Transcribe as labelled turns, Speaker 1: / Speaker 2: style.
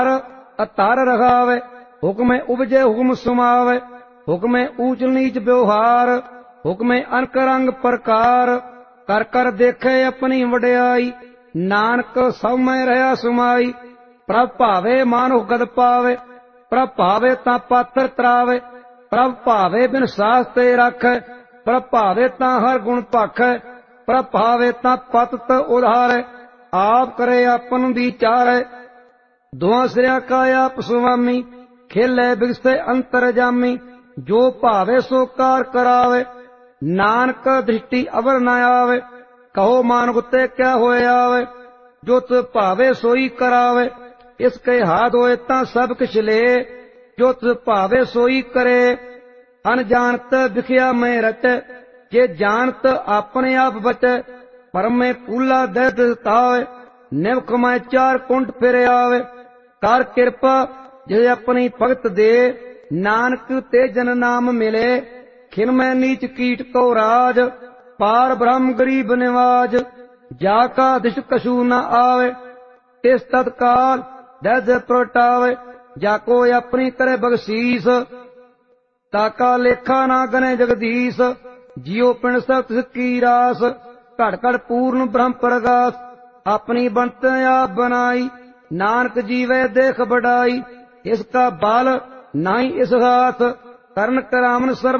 Speaker 1: अतार रखावे, हुक्म उपजे हुक्म सुमावे, हुक्म ऊंच नीच व्यवहार, हुक्म अनक रंग प्रकार, कर कर देखे अपनी वड्याई, नानक सब में रहा सुमाई। प्रभ भावे मानो गद पावे, प्रभ भावे ता पात्र तरावे, प्रभ भावे बिन सास ते रखै, प्रभ भावे ता हर गुण भाखै, प्रभ भावे ता पत उधारै, आप करे अपन विचारै। दुआ सिरा का आप सुवामी, खेले बिगसे अंतर जामी, जो भावे सो कार करावे, नानक दृष्टि अवर न आवे, कहो मान गुत्ते क्या होए आवे, जो तुझ भावे सोई करावे, इसके हाथ होए ता सब किछ ले, जो तुझ भावे सोई करे। अनजानत विखिया में रचे, जे जानत अपने आप बचे, परम में पूला दर्द तावे, निवख में चार कुंठ फिर आवे, कर कृपा जे अपनी भगत दे, नानक ते जन नाम मिले, खिन में नीच कीट को राज, पार ब्रह्म गरीब निवाज, जाका दिश कछु न आवे, तिस तत्काल दर्द प्रटावे, जाको अपनी करे बख्शीस, ताका लेखा ना गने जगदीश, जियो पिंड सब तिस की रास, घड़ घड़ पूर्ण ब्रह्म प्रगास, अपनी बनत आप बनाई, नानक जीवे देख बढ़ाई, इसका बाल नाई इस हाथ, करण करामन सर्व